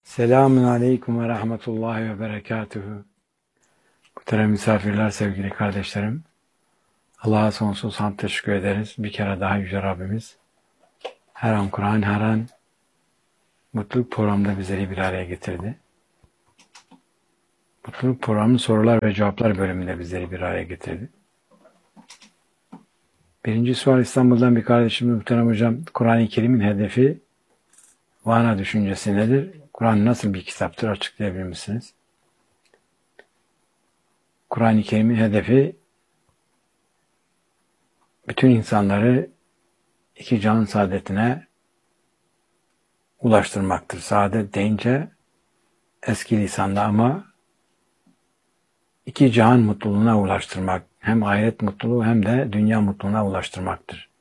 Selamun aleyküm ve rahmetullahi ve berekatühü. Muhterem misafirler, sevgili kardeşlerim. Allah'a sonsuz hamd teşekkür ederiz. Bir kere daha Yüce Rabbimiz her an Kur'an, her an Mutluluk programında bizleri bir araya getirdi. Mutluluk programının sorular ve cevaplar bölümünde bizleri bir araya getirdi. Birinci sual İstanbul'dan bir kardeşimiz muhterem hocam. Kur'an-ı Kerim'in hedefi Vana düşüncesi nedir? Kur'an nasıl bir kitaptır? Açıklayabilir misiniz? Kur'an-ı Kerim'in hedefi bütün insanları iki cihan saadetine ulaştırmaktır. Saadet deyince eski lisanda ama iki cihan mutluluğuna ulaştırmak. Hem ahiret mutluluğu hem de dünya mutluluğuna ulaştırmaktır.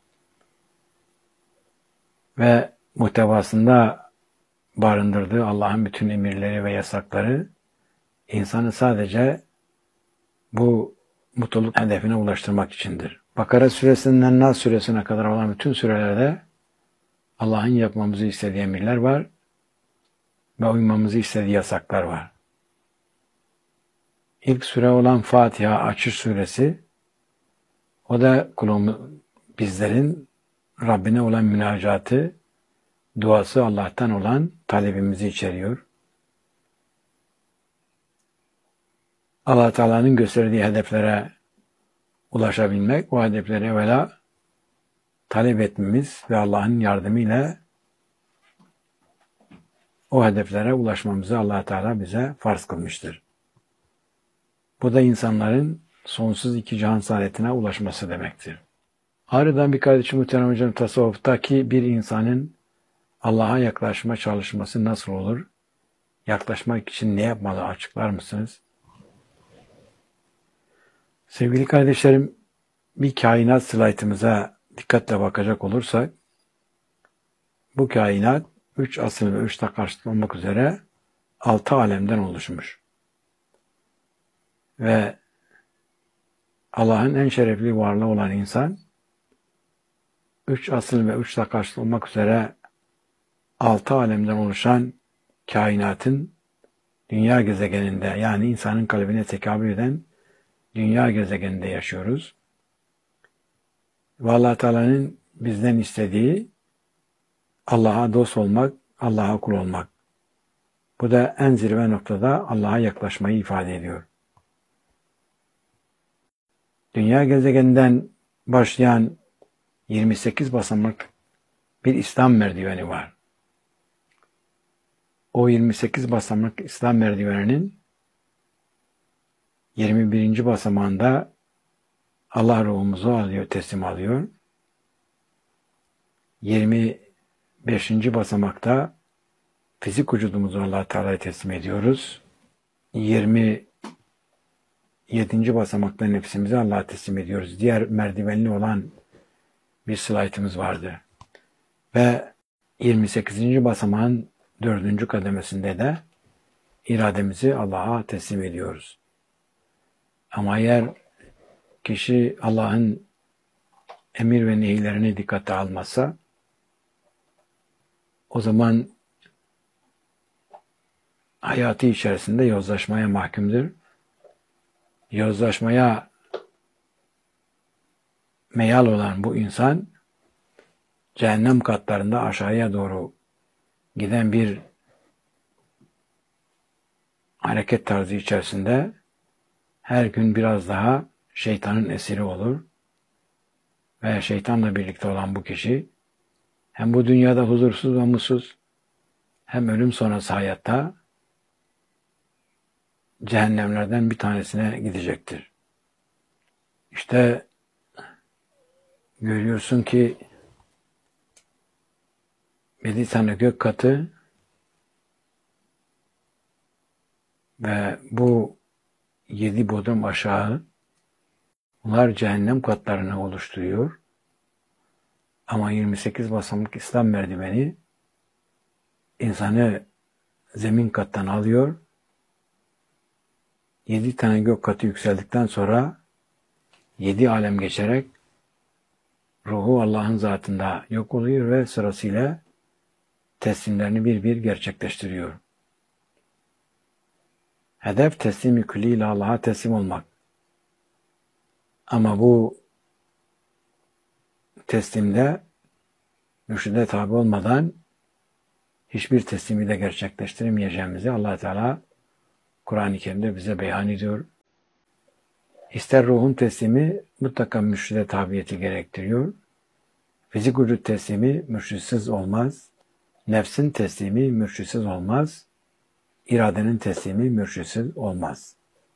Ve muhtevasında barındırdığı Allah'ın bütün emirleri ve yasakları insanı sadece bu mutluluk hedefine ulaştırmak içindir. Bakara suresinden Nas suresine kadar olan bütün surelerde Allah'ın yapmamızı istediği emirler var ve uymamızı istediği yasaklar var. İlk sure olan Fatiha, Açış suresi, o da bizlerin Rabbine olan münacatı, duası Allah'tan olan talebimizi içeriyor. Allah Teala'nın gösterdiği hedeflere ulaşabilmek, o hedefleri evvela talep etmemiz ve Allah'ın yardımıyla o hedeflere ulaşmamızı Allah Teala bize farz kılmıştır. Bu da insanların sonsuz iki cihan saadetine ulaşması demektir. Ağrı'dan bir kardeşim muhterem hocam, tasavvuftaki bir insanın Allah'a yaklaşma çalışması nasıl olur? Yaklaşmak için ne yapmalı? Açıklar mısınız? Sevgili kardeşlerim, bir kainat slaytımıza dikkatle bakacak olursak, bu kainat 3 asıl ve 3 takarşıt olmak üzere 6 alemden oluşmuş. Ve Allah'ın en şerefli varlığı olan insan, 3 asıl ve 3 takarşıt olmak üzere 6 alemden oluşan kainatın dünya gezegeninde, yani insanın kalbine tekabül eden dünya gezegeninde yaşıyoruz. Ve Allah Teala'nın bizden istediği Allah'a dost olmak, Allah'a kul olmak. Bu da en zirve noktada Allah'a yaklaşmayı ifade ediyor. Dünya gezegeninden başlayan 28 basamak bir İslam merdiveni var. O 28 basamak İslam merdiveninin 21. basamağında Allah ruhumuzu alıyor, teslim alıyor. 25. basamakta fizik vücudumuzu Allah Teala'ya teslim ediyoruz. 27. basamakta nefsimizi Allah'a teslim ediyoruz. Diğer merdivenli olan bir slaytımız vardı. Ve 28. basamağın 4. kademesinde de irademizi Allah'a teslim ediyoruz. Ama eğer kişi Allah'ın emir ve nehirlerini dikkate almazsa, o zaman hayatı içerisinde yozlaşmaya mahkumdur. Yozlaşmaya meyal olan bu insan, cehennem katlarında aşağıya doğru giden bir hareket tarzı içerisinde her gün biraz daha şeytanın esiri olur. Ve şeytanla birlikte olan bu kişi hem bu dünyada huzursuz ve mutsuz, hem ölüm sonrası hayatta cehennemlerden bir tanesine gidecektir. İşte görüyorsun ki 7 tane gök katı ve bu 7 bodrum aşağı, bunlar cehennem katlarını oluşturuyor. Ama 28 basamak İslam merdiveni insanı zemin kattan alıyor. 7 tane gök katı yükseldikten sonra 7 alem geçerek ruhu Allah'ın zatında yok oluyor ve sırasıyla teslimlerini bir bir gerçekleştiriyor. Hedef teslimi külliyle Allah'a teslim olmak. Ama bu teslimde mürşide tabi olmadan hiçbir teslimi de gerçekleştiremeyeceğimizi Allah Teala Kur'an-ı Kerim'de bize beyan ediyor. İster ruhun teslimi mutlaka mürşide tabiyeti gerektiriyor. Fizik vücut teslimi mürşitsiz olmaz. Nefsin teslimi mürşitsiz olmaz. İradenin teslimi mürşitsiz olmaz.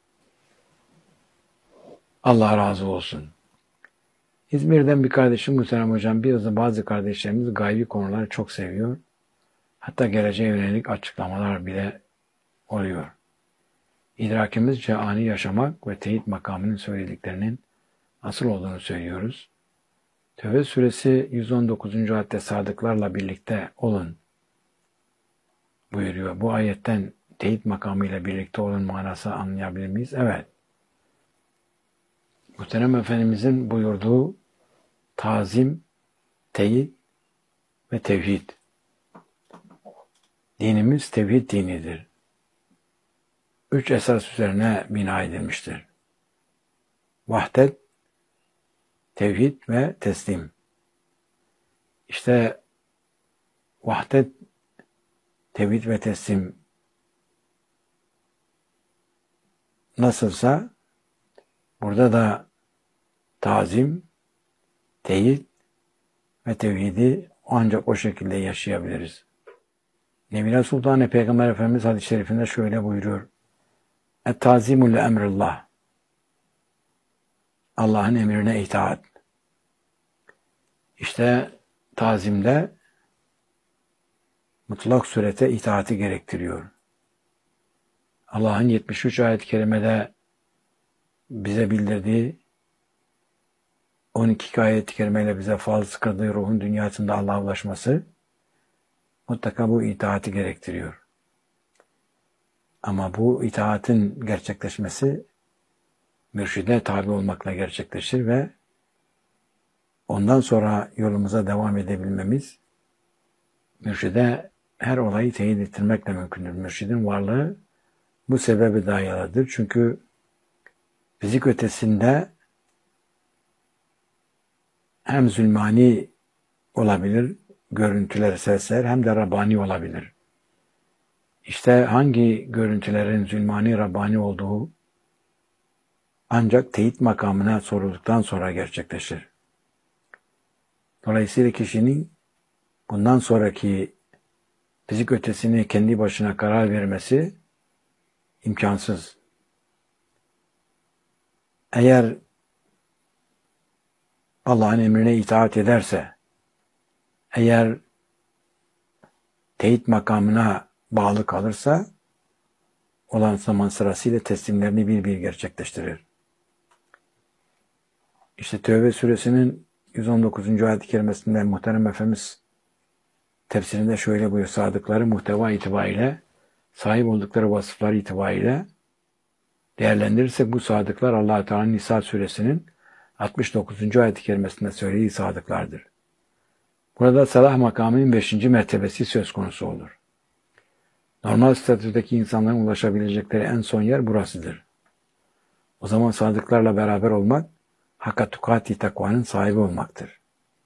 Allah razı olsun. İzmir'den bir kardeşim Muhterem Hocam, bazı kardeşlerimiz gaybi konuları çok seviyor. Hatta geleceğe yönelik açıklamalar bile oluyor. İdrakimizce ani yaşamak ve teyit makamının söylediklerinin asıl olduğunu söylüyoruz. Tevbe suresi 119. ayette sadıklarla birlikte olun buyuruyor. Bu ayetten teyit makamıyla birlikte olun manası anlayabilir miyiz? Evet. Muhterem Efendimizin buyurduğu tazim, teyit ve tevhid. Dinimiz tevhid dinidir. 3 esas üzerine bina edilmiştir. Vahdet, tevhid ve teslim. İşte vahdet, tevhid ve teslim nasılsa burada da tazim, teyit ve tevhidi ancak o şekilde yaşayabiliriz. Nebine Sultan Peygamber Efendimiz hadis-i şerifinde şöyle buyuruyor. Et-tazimu li emrillah. Allah'ın emrine itaat. İşte tazimde mutlak surete itaati gerektiriyor. Allah'ın 73 ayet-i kerimede bize bildirdiği 12 ayet-i kerimeyle bize fazla kıldığı ruhun dünyasında Allah'a ulaşması mutlaka bu itaati gerektiriyor. Ama bu itaatin gerçekleşmesi mürşide tabi olmakla gerçekleşir ve ondan sonra yolumuza devam edebilmemiz mürşide her olayı teyit ettirmekle mümkündür. Mürşidin varlığı bu sebebe dayalıdır. Çünkü fizik ötesinde hem zulmani olabilir, görüntüler, sesler, hem de Rabbani olabilir. İşte hangi görüntülerin zulmani, Rabbani olduğu ancak teyit makamına sorulduktan sonra gerçekleşir. Dolayısıyla kişinin bundan sonraki fizik ötesini kendi başına karar vermesi imkansız. Eğer Allah'ın emrine itaat ederse, eğer teyit makamına bağlı kalırsa, olan zaman sırasıyla teslimlerini bir bir gerçekleştirir. İşte Tevbe suresinin 119. ayet-i kerimesinde Muhterem Efendimiz tefsirinde şöyle buyuruyor. Sadıkları muhteva itibariyle, sahip oldukları vasıflar itibariyle değerlendirirsek bu sadıklar Allah-u Teala'nın Nisa suresinin 69. ayet-i kerimesinde söylediği sadıklardır. Burada salah makamının 5. mertebesi söz konusu olur. Normal statüdeki insanların ulaşabilecekleri en son yer burasıdır. O zaman sadıklarla beraber olmak, hakka tukati takvanın sahibi olmaktır.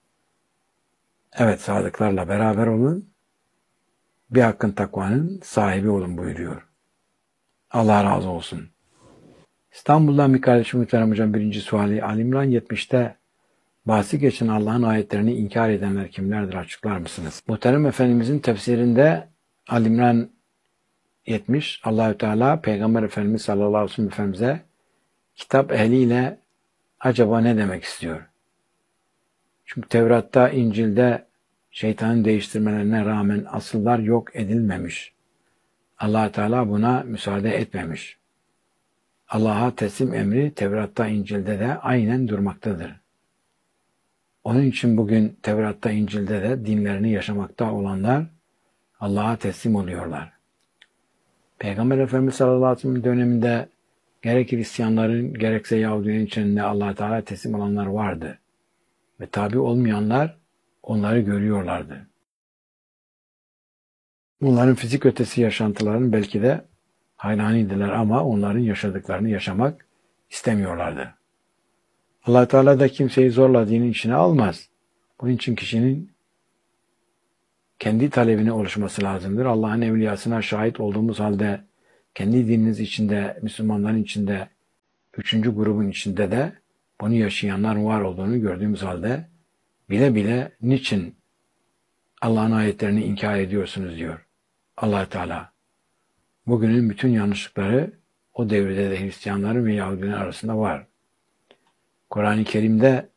Evet, sadıklarla beraber olun, bir hakkın takvanın sahibi olun buyuruyor. Allah razı olsun. İstanbul'dan bir kardeşim Muhterem Hocam birinci suali, Ali İmran 70'te bahsi geçen Allah'ın ayetlerini inkar edenler kimlerdir, açıklar mısınız? Muhterem Efendimizin tefsirinde Ali İmran 70, Allahü Teala Peygamber Efendimiz sallallahu aleyhi ve sellem Efendimiz'e kitap ehliyle acaba ne demek istiyor? Çünkü Tevrat'ta, İncil'de şeytanın değiştirmelerine rağmen asıllar yok edilmemiş. Allah Teala buna müsaade etmemiş. Allah'a teslim emri Tevrat'ta, İncil'de de aynen durmaktadır. Onun için bugün Tevrat'ta, İncil'de de dinlerini yaşamakta olanlar Allah'a teslim oluyorlar. Peygamber Efendimiz sallallahu aleyhi ve sellem döneminde gerek Hristiyanların gerekse Yahudilerin içinde Allah Teala teslim olanlar vardı. Ve tabi olmayanlar onları görüyorlardı. Bunların fizik ötesi yaşantıların belki de hayranıydılar ama onların yaşadıklarını yaşamak istemiyorlardı. Allah Teala da kimseyi zorla dinin içine almaz. Bunun için kişinin kendi talebine oluşması lazımdır. Allah'ın evliyasına şahit olduğumuz halde kendi dininiz içinde, Müslümanların içinde, üçüncü grubun içinde de bunu yaşayanlar var olduğunu gördüğümüz halde bile bile niçin Allah'ın ayetlerini inkar ediyorsunuz diyor Allah Teala. Bugünün bütün yanlışlıkları o devirde de Hristiyanların ve Yahudilerin arasında var. Kur'an-ı Kerim'de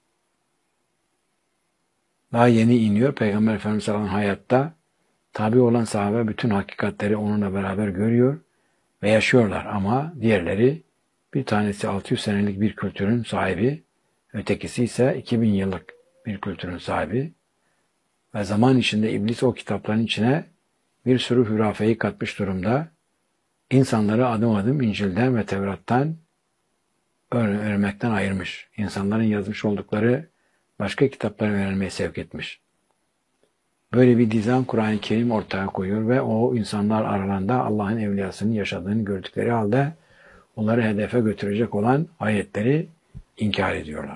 daha yeni iniyor. Peygamber Efendimiz sallallahu aleyhi ve sellem hayatta tabi olan sahabe bütün hakikatleri onunla beraber görüyor ve yaşıyorlar. Ama diğerleri, bir tanesi 600 senelik bir kültürün sahibi, ötekisi ise 2000 yıllık bir kültürün sahibi ve zaman içinde iblis o kitapların içine bir sürü hürafeyi katmış durumda. İnsanları adım adım İncil'den ve Tevrat'tan öğrenmekten ayırmış. İnsanların yazmış oldukları başka kitaplara yönelmeye sevk etmiş. Böyle bir nizam Kur'an-ı Kerim ortaya koyuyor ve o insanlar aralarında Allah'ın evliyasının yaşadığını gördükleri halde onları hedefe götürecek olan ayetleri inkar ediyorlar.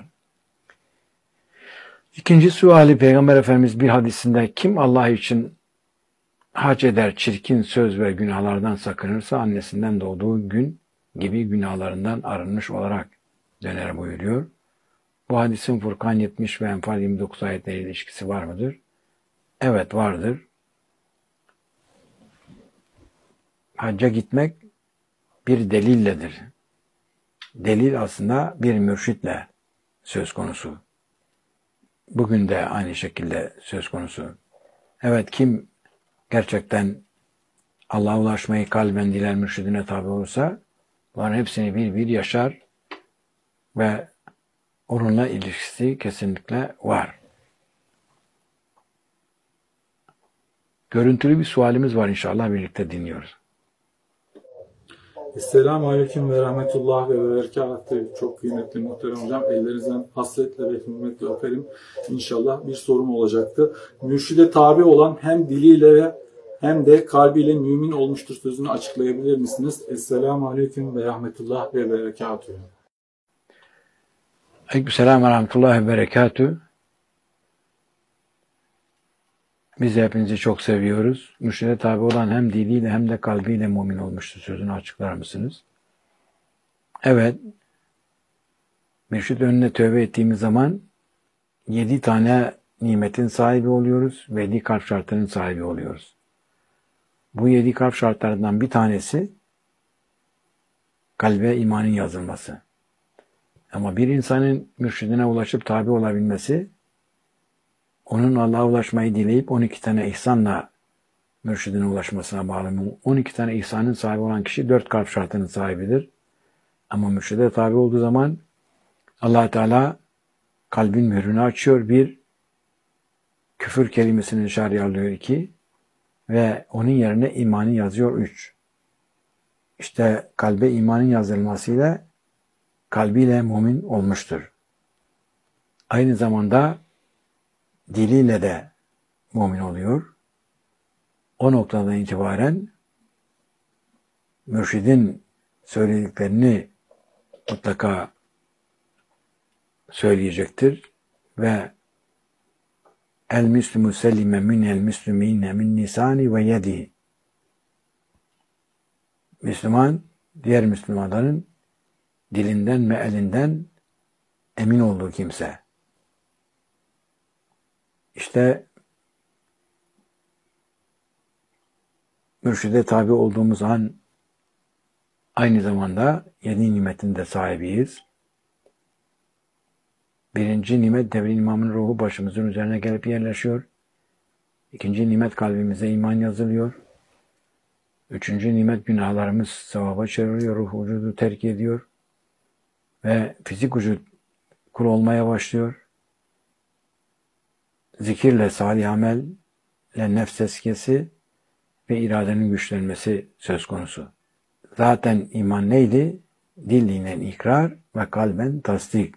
İkinci suali, Peygamber Efendimiz bir hadisinde kim Allah için hac eder, çirkin söz ve günahlardan sakınırsa annesinden doğduğu gün gibi günahlarından arınmış olarak döner buyuruyor. Bu hadisin Furkan 70 ve Enfal 29 ayetleriyle ilişkisi var mıdır? Evet, vardır. Hacca gitmek bir delilledir. Delil aslında bir mürşitle söz konusu. Bugün de aynı şekilde söz konusu. Evet, kim gerçekten Allah'a ulaşmayı kalben diler, mürşidine tabi olursa bunların hepsini bir bir yaşar ve onunla ilişkisi kesinlikle var. Görüntülü bir sualimiz var, inşallah birlikte dinliyoruz. Esselamu Aleyküm ve Rahmetullah ve Berekatühü. Çok kıymetli muhterem hocam. Ellerinizden hasretle ve hürmetle öperim. İnşallah bir sorum olacaktı. Mürşide tabi olan hem diliyle ve hem de kalbiyle mümin olmuştur sözünü açıklayabilir misiniz? Esselamu Aleyküm ve Rahmetullah ve Berekatühü. Aleykümselam ve Rahmetullah ve Berekatühü. Biz de hepinizi çok seviyoruz. Mürşide tabi olan hem diliyle hem de kalbiyle mümin olmuştur sözünü açıklar mısınız? Evet. Mürşid önüne tövbe ettiğimiz zaman 7 tane nimetin sahibi oluyoruz ve 7 kalp şartlarının sahibi oluyoruz. Bu 7 kalp şartlarından bir tanesi kalbe imanın yazılması. Ama bir insanın mürşidine ulaşıp tabi olabilmesi, onun Allah'a ulaşmayı dileyip 12 tane ihsanla mürşidine ulaşmasına bağlı. 12 tane ihsanın sahibi olan kişi 4 kalp şartının sahibidir. Ama mürşide tabi olduğu zaman Allah Teala kalbin mührünü açıyor. 1, küfür kelimesini dışarıya alıyor. 2, ve onun yerine imanı yazıyor. 3. İşte kalbe imanın yazılmasıyla kalbiyle mümin olmuştur. Aynı zamanda diliyle de mümin oluyor. O noktadan itibaren mürşidin söylediklerini mutlaka söyleyecektir ve el müslümü sellime minel müslümine min lisani ve yedi. Müslüman diğer Müslümanların dilinden ve elinden emin olduğu kimse. İşte mürşide tabi olduğumuz an aynı zamanda 7 nimetin de sahibiyiz. Birinci nimet devrin imamın ruhu başımızın üzerine gelip yerleşiyor. İkinci nimet kalbimize iman yazılıyor. Üçüncü nimet günahlarımız sevaba çeviriyor, ruh vücudu terk ediyor. Ve fizik vücut kul olmaya başlıyor. Zikirle, salih amelle nefs tezkiyesi ve iradenin güçlenmesi söz konusu. Zaten iman neydi? Diliyle ikrar ve kalben tasdik.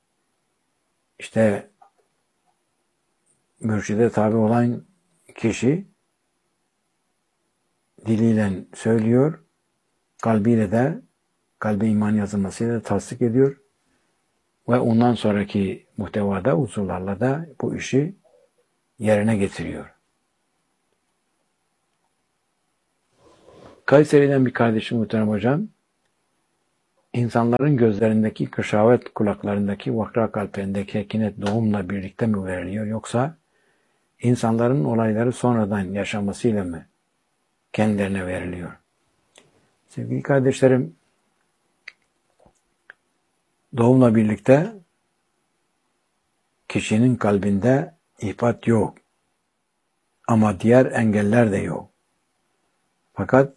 İşte mürşide tabi olan kişi diliyle söylüyor kalbiyle de kalbe iman yazılmasıyla da tasdik ediyor. Ve ondan sonraki muhtevada unsurlarla da bu işi yerine getiriyor. Kayseri'den bir kardeşim muhterem hocam, insanların gözlerindeki kışavet, kulaklarındaki vakra, kalplerindeki hekinet doğumla birlikte mi veriliyor, yoksa insanların olayları sonradan yaşamasıyla mı kendilerine veriliyor? Sevgili kardeşlerim, doğumla birlikte kişinin kalbinde ihbat yok. Ama diğer engeller de yok. Fakat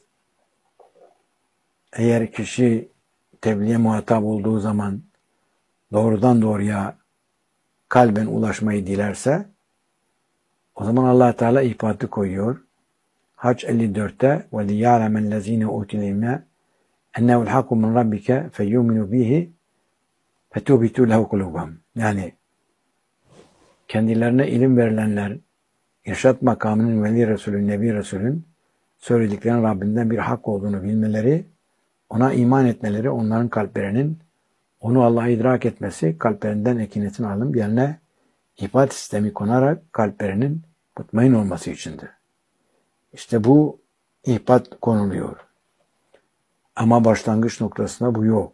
eğer kişi tebliğe muhatap olduğu zaman doğrudan doğruya kalben ulaşmayı dilerse, o zaman Allah Teala ihbatı koyuyor. Hac 54'te وَلِيَعْلَمَ الَّذ۪ينَ اُوتِ الْاِلْمَ اَنَّهُ الْحَقُّ مِنْ رَبِّكَ فَيُؤْمِنُوا بِهِ فَتُوبِتُوا لَهُ قُلُوبَهُمْ. Yani kendilerine ilim verilenler, irşat makamının veli Resulü, Nebi Resulün söylediklerinin Rabbinden bir hak olduğunu bilmeleri, ona iman etmeleri, onların kalplerinin onu Allah'a idrak etmesi, kalplerinden ekinetin alınıp yerine ihbat sistemi konarak kalplerinin mutmain olması içindir. İşte bu ihbat konuluyor. Ama başlangıç noktasında bu yok.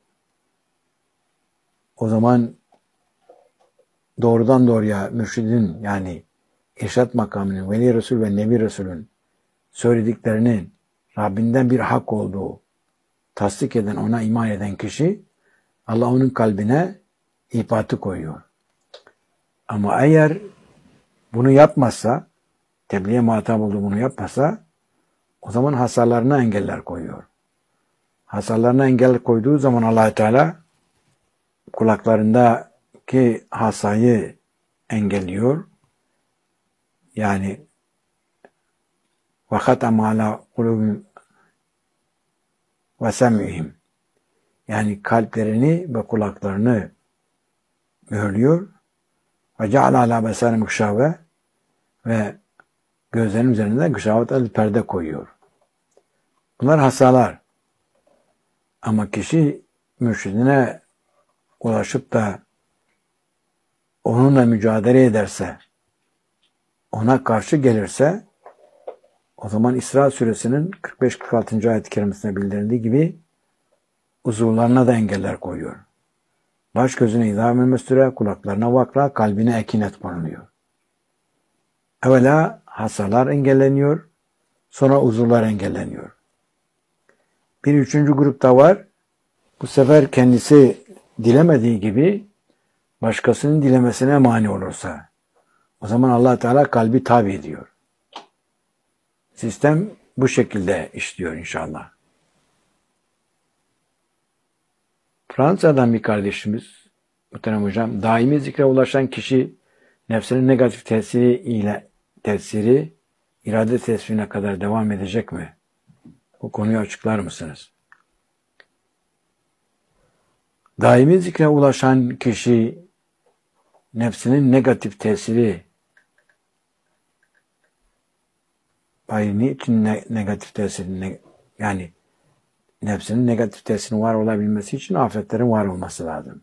O zaman doğrudan doğruya mürşidin, yani irşat makamının, veli Resul ve Nebi Resulün söylediklerinin Rabbinden bir hak olduğu tasdik eden, ona iman eden kişi, Allah onun kalbine ihbatı koyuyor. Ama eğer bunu yapmazsa, tebliğe muhatap olduğu bunu yapmazsa, o zaman hasarlarına engeller koyuyor. Hasarlarına engel koyduğu zaman Allah Teala kulaklarındaki hasayı engelliyor. Yani وَخَتَمَ عَلَى قُلُوبِهِمْ وَسَمْعِهِمْ, yani kalplerini ve kulaklarını mühürlüyor. وَجَعَلَ عَلَى بَصَارِهِمْ غِشَاوَةً, ve gözlerin üzerinde gışavet perde koyuyor. Bunlar hasalar. Ama kişi mürşidine ulaşıp da onunla mücadele ederse, ona karşı gelirse, o zaman İsra suresinin 45-46. ayet-i kerimesine bildirildiği gibi uzuvlarına da engeller koyuyor. Baş gözüne idam-ı mesture, kulaklarına vakra, kalbine ekinet konuluyor. Evvela hasalar engelleniyor, sonra uzuvlar engelleniyor. Bir üçüncü grupta var. Bu sefer kendisi dilemediği gibi başkasının dilemesine mani olursa, o zaman Allah Teala kalbi tabi ediyor. Sistem bu şekilde işliyor inşallah. Fransa'dan bir kardeşimiz, muhterem hocam, daimi zikre ulaşan kişi nefsinin negatif tesiri irade tesbihine kadar devam edecek mi? Bu konuyu açıklar mısınız? Daimi zikre ulaşan kişi nefsinin negatif tesiri, niçin negatif tesiri, yani nefsinin negatif tesirinin var olabilmesi için afetlerin var olması lazım.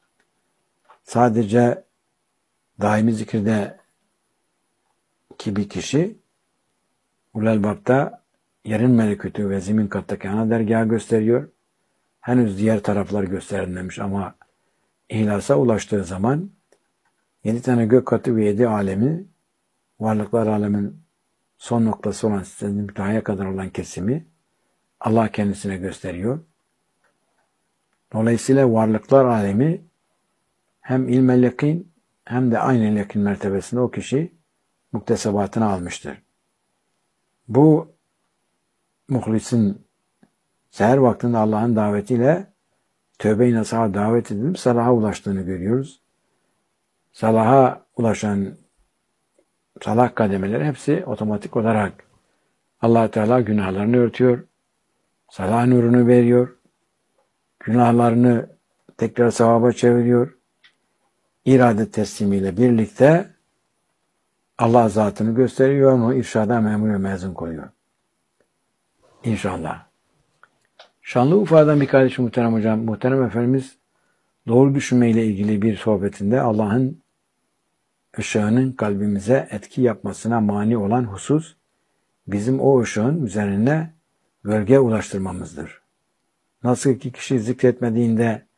Sadece daimi zikirde ki bir kişi Ulal Bab'da yerin melekûtü ve zemin kattaki ana dergahı gösteriyor. Henüz diğer taraflar gösterilmemiş ama ihlasa ulaştığı zaman 7 tane gök katı ve 7 alemi, varlıklar alemin son noktası olan sisteminin mütehaya kadar olan kesimi Allah kendisine gösteriyor. Dolayısıyla varlıklar alemi hem ilmel yakin hem de aynı yakin mertebesinde o kişi muktesebatını almıştır. Bu muhlisin seher vaktinde Allah'ın davetiyle tövbe-i nasuha davet edilip salaha ulaştığını görüyoruz. Salaha ulaşan salah kademeleri hepsi otomatik olarak Allah Teala günahlarını örtüyor, salah nurunu veriyor, günahlarını tekrar sevaba çeviriyor. İrade teslimiyle birlikte Allah zatını gösteriyor, onu irşada memur ve mezun koyuyor. İnşallah. Şanlıurfa'dan bir kardeşim muhterem hocam, muhterem efendimiz doğru düşünmeyle ilgili bir sohbetinde Allah'ın ışığının kalbimize etki yapmasına mani olan husus, bizim o ışığın üzerine gölge ulaştırmamızdır. Nasıl ki kişi zikretmediğinde